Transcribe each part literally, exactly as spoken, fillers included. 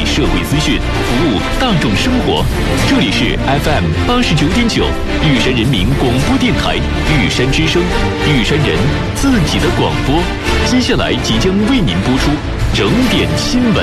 社会资讯，服务大众生活。这里是 F M 八十九点九玉山人民广播电台玉山之声，玉山人自己的广播。接下来即将为您播出整点新闻。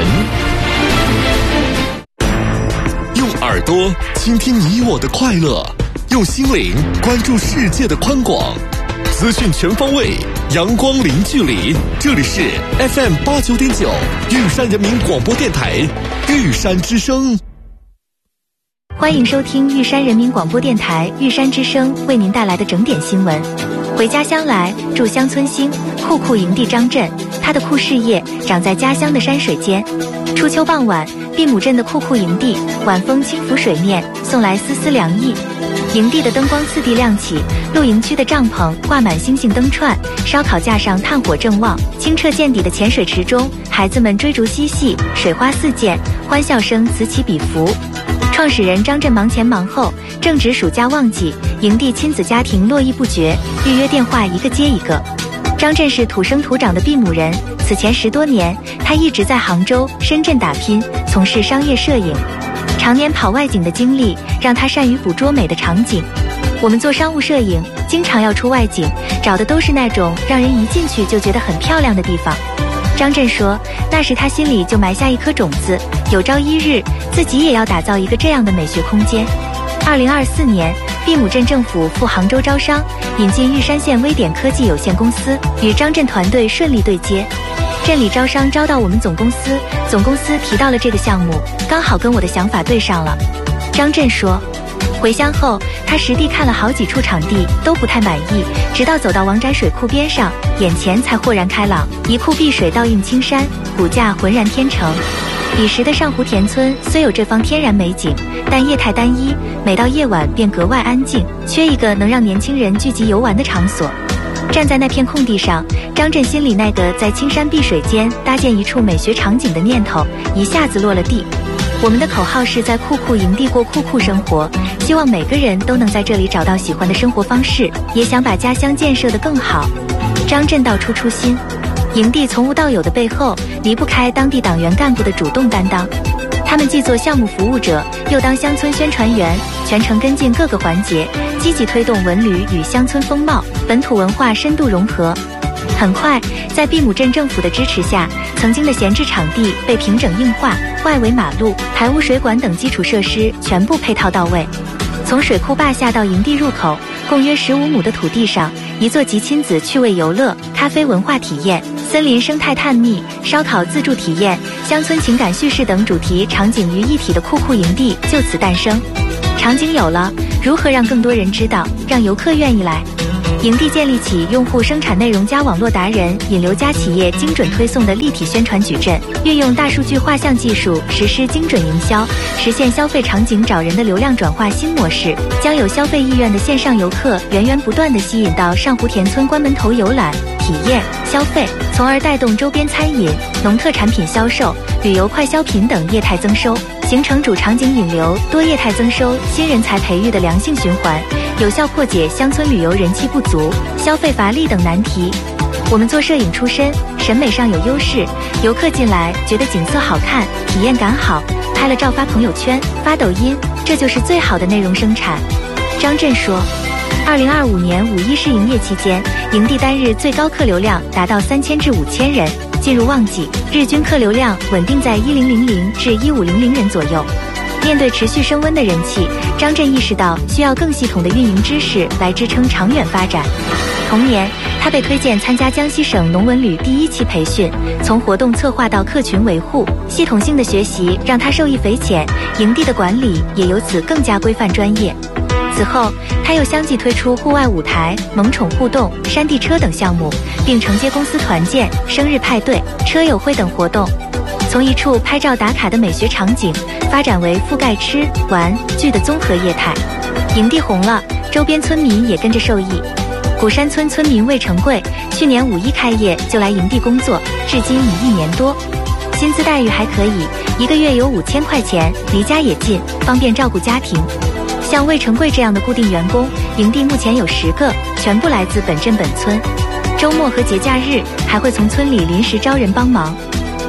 用耳朵倾听你我的快乐，用心灵关注世界的宽广。资讯全方位，阳光零距离。这里是 F M 八九点九玉山人民广播电台玉山之声。 欢迎收听玉山人民广播电台玉山之声为您带来的整点新闻。回家乡来，住乡村兴，酷酷营地张震，他的酷事业长在家乡的山水间。初秋傍晚，毕母镇的酷酷营地，晚风轻拂水面，送来丝丝凉意。营地的灯光次第亮起，露营区的帐篷挂满星星灯串，烧烤架上炭火正旺，清澈见底的浅水池中，孩子们追逐嬉戏，水花四溅，欢笑声此起彼伏。创始人张震忙前忙后，正值暑假旺季，营地亲子家庭络绎不绝，预约电话一个接一个。张震是土生土长的毕母人，此前十多年，他一直在杭州、深圳打拼，从事商业摄影。常年跑外景的经历，让他善于捕捉美的场景。我们做商务摄影，经常要出外景，找的都是那种让人一进去就觉得很漂亮的地方。张震说，那时他心里就埋下一颗种子，有朝一日自己也要打造一个这样的美学空间。二零二四年，毕母镇政府赴杭州招商，引进玉山县微点科技有限公司，与张震团队顺利对接。镇里招商招到我们总公司，总公司提到了这个项目，刚好跟我的想法对上了。张震说，回乡后他实地看了好几处场地，都不太满意，直到走到王宅水库边上，眼前才豁然开朗，一库碧水倒映青山，骨架浑然天成。彼时的上湖田村虽有这方天然美景，但业态单一，每到夜晚便格外安静，缺一个能让年轻人聚集游玩的场所。站在那片空地上，张震心里那个在青山碧水间搭建一处美学场景的念头一下子落了地。我们的口号是在酷酷营地过酷酷生活，希望每个人都能在这里找到喜欢的生活方式，也想把家乡建设得更好。张震道出初心，营地从无到有的背后，离不开当地党员干部的主动担当。他们既做项目服务者，又当乡村宣传员，全程跟进各个环节，积极推动文旅与乡村风貌、本土文化深度融合。很快，在毕母镇政府的支持下，曾经的闲置场地被平整硬化，外围马路、排污水管等基础设施全部配套到位。从水库坝下到营地入口，共约十五亩的土地上，一座集亲子趣味游乐、咖啡文化体验、森林生态探秘、烧烤自助体验、乡村情感叙事等主题场景于一体的酷酷营地就此诞生。场景有了，如何让更多人知道，让游客愿意来？营地建立起用户生产内容加网络达人、引流加企业精准推送的立体宣传矩阵，运用大数据画像技术实施精准营销，实现消费场景找人的流量转化新模式，将有消费意愿的线上游客源源不断地吸引到上湖田村关门头游览、体验、消费，从而带动周边餐饮、农特产品销售、旅游快消品等业态增收，形成主场景引流、多业态增收、新人才培育的良性循环，有效破解乡村旅游人气不足、消费乏力等难题。我们做摄影出身，审美上有优势，游客进来觉得景色好看，体验感好，拍了照发朋友圈、发抖音，这就是最好的内容生产。张震说，二零二五年五一试营业期间，营地单日最高客流量达到三千至五千人，进入旺季，日均客流量稳定在一零零零至一五零零人左右。面对持续升温的人气，张震意识到需要更系统的运营知识来支撑长远发展。同年，他被推荐参加江西省农文旅第一期培训，从活动策划到客群维护，系统性的学习让他受益匪浅，营地的管理也由此更加规范专业。此后，他又相继推出户外舞台、萌宠互动、山地车等项目，并承接公司团建、生日派对、车友会等活动。从一处拍照打卡的美学场景，发展为覆盖吃、玩、聚的综合业态。营地红了，周边村民也跟着受益。古山村村民魏成贵去年五一开业就来营地工作，至今已一年多。薪资待遇还可以，一个月有五千块钱，离家也近，方便照顾家庭。像魏成贵这样的固定员工，营地目前有十个，全部来自本镇本村。周末和节假日还会从村里临时招人帮忙。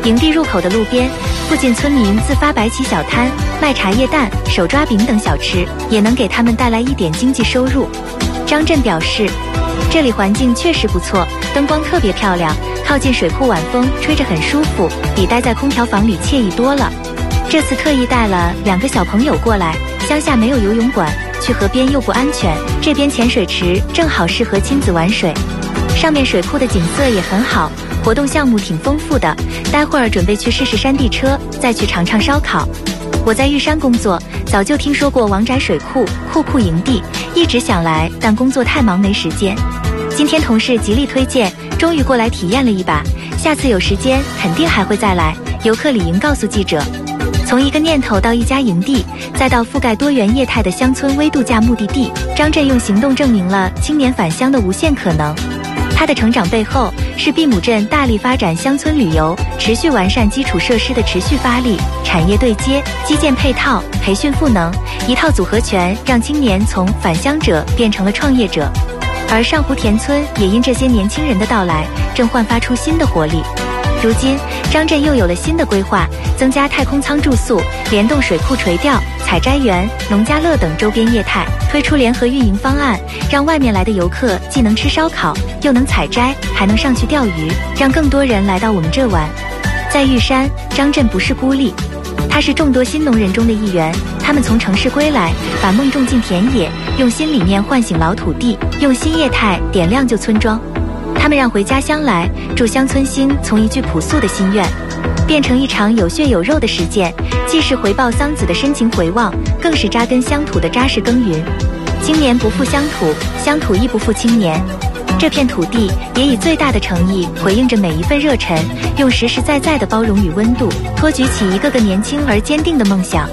营地入口的路边，附近村民自发摆起小摊，卖茶叶蛋、手抓饼等小吃，也能给他们带来一点经济收入。张震表示，这里环境确实不错，灯光特别漂亮，靠近水库晚风吹着很舒服，比待在空调房里惬意多了。这次特意带了两个小朋友过来，乡下没有游泳馆，去河边又不安全，这边浅水池正好适合亲子玩水。上面水库的景色也很好，活动项目挺丰富的，待会儿准备去试试山地车，再去尝尝烧烤。我在玉山工作，早就听说过王宅水库、酷酷营地，一直想来，但工作太忙没时间。今天同事极力推荐，终于过来体验了一把，下次有时间肯定还会再来。游客李莹告诉记者，从一个念头到一家营地，再到覆盖多元业态的乡村微度假目的地，张震用行动证明了青年返乡的无限可能。他的成长背后是毕母镇大力发展乡村旅游，持续完善基础设施的持续发力，产业对接、基建配套、培训赋能，一套组合拳让青年从返乡者变成了创业者。而上湖田村也因这些年轻人的到来，正焕发出新的活力。如今张震又有了新的规划，增加太空舱住宿，联动水库垂钓、采摘园、农家乐等周边业态，推出联合运营方案，让外面来的游客既能吃烧烤，又能采摘，还能上去钓鱼，让更多人来到我们这玩。在玉山，张震不是孤立，他是众多新农人中的一员，他们从城市归来，把梦种进田野，用新理念唤醒老土地，用新业态点亮旧村庄。他们让回家乡来，助乡村兴从一句朴素的心愿，变成一场有血有肉的实践，既是回报桑梓的深情回望，更是扎根乡土的扎实耕耘。青年不负乡土，乡土亦不负青年。这片土地也以最大的诚意回应着每一份热忱，用实实在在的包容与温度，托举起一个个年轻而坚定的梦想。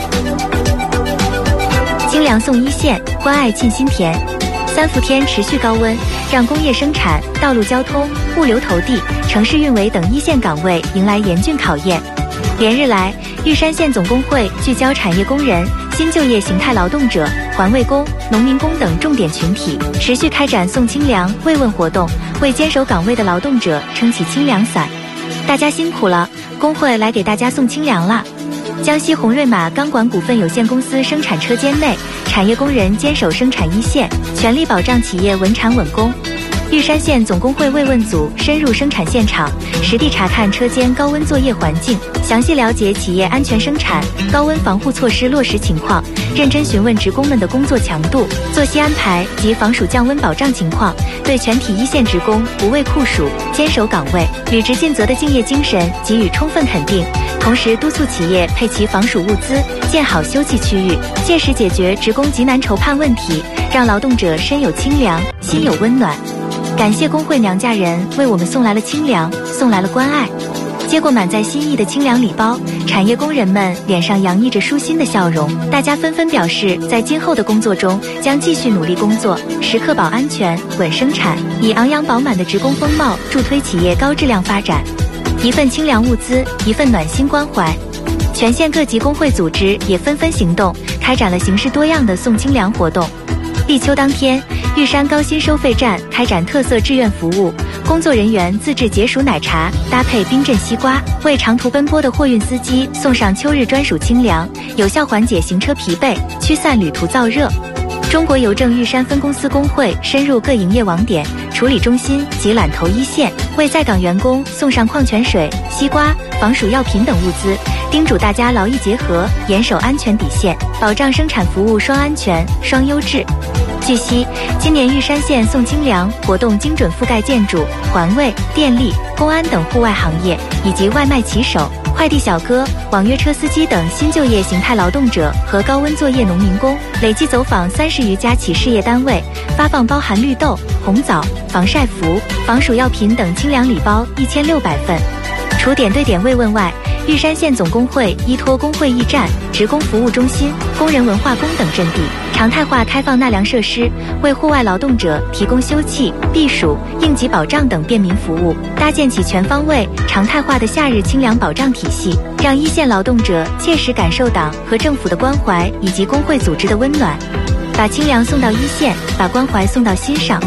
清凉送一线，关爱沁心田。三伏天持续高温，让工业生产、道路交通、物流投递、城市运维等一线岗位迎来严峻考验。连日来，玉山县总工会聚焦产业工人、新就业形态劳动者、环卫工、农民工等重点群体，持续开展送清凉慰问活动，为坚守岗位的劳动者撑起清凉伞。大家辛苦了，工会来给大家送清凉了。江西红瑞马钢管股份有限公司生产车间内，产业工人坚守生产一线，全力保障企业稳产稳工。玉山县总工会慰问组深入生产现场，实地查看车间高温作业环境，详细了解企业安全生产、高温防护措施落实情况，认真询问职工们的工作强度、作息安排及防暑降温保障情况，对全体一线职工不畏酷暑、坚守岗位、履职尽责的敬业精神给予充分肯定。同时督促企业配齐防暑物资，建好休憩区域，切实解决职工急难愁盼问题，让劳动者身有清凉，心有温暖。感谢工会娘家人为我们送来了清凉，送来了关爱。接过满载心意的清凉礼包，产业工人们脸上洋溢着舒心的笑容，大家纷纷表示在今后的工作中将继续努力工作，时刻保安全、稳生产，以昂扬饱满的职工风貌助推企业高质量发展。一份清凉物资，一份暖心关怀。全县各级工会组织也纷纷行动，开展了形式多样的送清凉活动。立秋当天，玉山高新收费站开展特色志愿服务，工作人员自制解暑奶茶，搭配冰镇西瓜，为长途奔波的货运司机送上秋日专属清凉，有效缓解行车疲惫，驱散旅途燥热。中国邮政玉山分公司工会深入各营业网点、处理中心及揽投一线，为在岗员工送上矿泉水、西瓜、防暑药品等物资，叮嘱大家劳逸结合，严守安全底线，保障生产服务双安全、双优质。据悉，今年玉山县送清凉活动精准覆盖建筑、环卫、电力、公安等户外行业，以及外卖骑手、快递小哥、网约车司机等新就业形态劳动者和高温作业农民工，累计走访三十余家企事业单位，发放包含绿豆、红枣、防晒服、防暑药品等清凉礼包一千六百份。除点对点慰问外，玉山县总工会依托工会驿站、职工服务中心、工人文化宫等阵地，常态化开放纳凉设施，为户外劳动者提供休憩、避暑、应急保障等便民服务，搭建起全方位、常态化的夏日清凉保障体系，让一线劳动者切实感受党和政府的关怀以及工会组织的温暖，把清凉送到一线，把关怀送到心上。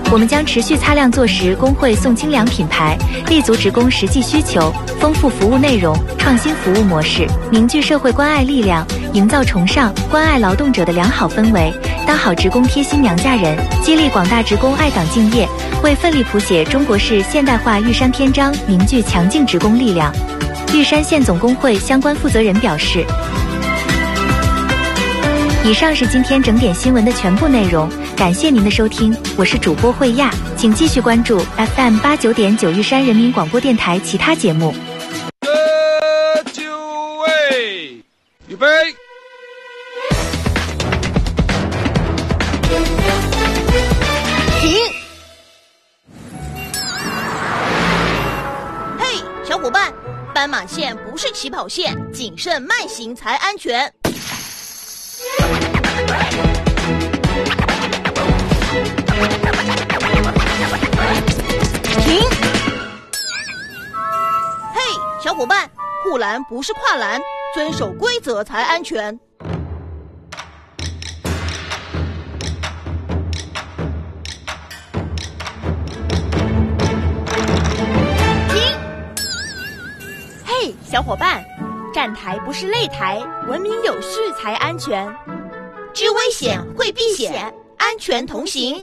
我们将持续擦亮做实工会宋清凉品牌，立足职工实际需求，丰富服务内容，创新服务模式，凝聚社会关爱力量，营造崇尚关爱劳动者的良好氛围，当好职工贴心娘家人，激励广大职工爱岗敬业，为奋力谱写中国式现代化玉山篇章凝聚强劲职工力量。玉山县总工会相关负责人表示。以上是今天整点新闻的全部内容，感谢您的收听，我是主播慧亚，请继续关注 F M 八九点九玉山人民广播电台其他节目。 各就位，预备。 停！嘿，小伙伴，斑马线不是起跑线，谨慎慢行才安全。停！嘿，小伙伴，护栏不是跨栏，遵守规则才安全。停！嘿，小伙伴，站台不是擂台，文明有序才安全。知危险会避险，安全同行。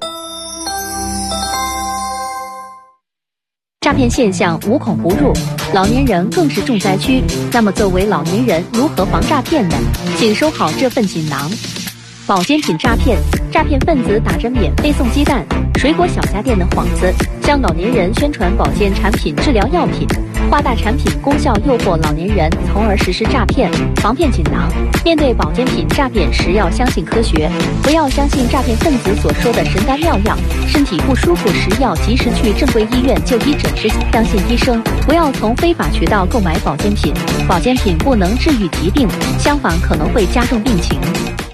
诈骗现象无孔不入，老年人更是重灾区。那么作为老年人如何防诈骗呢？请收好这份锦囊。保健品诈骗，诈骗分子打着免费送鸡蛋、水果小家电的幌子，向老年人宣传保健产品、治疗药品，夸大产品功效诱惑老年人，从而实施诈骗。防骗锦囊：面对保健品诈骗时，要相信科学，不要相信诈骗分子所说的神丹妙药。身体不舒服时，要及时去正规医院就医诊治，相信医生，不要从非法渠道购买保健品。保健品不能治愈疾病，相反可能会加重病情。